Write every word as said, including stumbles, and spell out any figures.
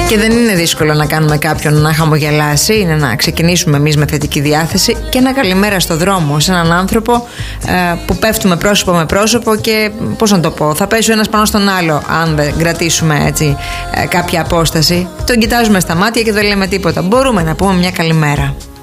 Και δεν είναι δύσκολο να κάνουμε κάποιον να χαμογελάσει. Είναι να ξεκινήσουμε εμείς με θετική διάθεση και ένα καλημέρα στο δρόμο σε έναν άνθρωπο ε, που πέφτουμε πρόσωπο με πρόσωπο και πώς να το πω, θα πέσει ο ένας πάνω στον άλλο αν δεν κρατήσουμε έτσι ε, κάποια απόσταση. Τον κοιτάζουμε στα μάτια και δεν λέμε τίποτα. Μπορούμε να πούμε μια καλημέρα.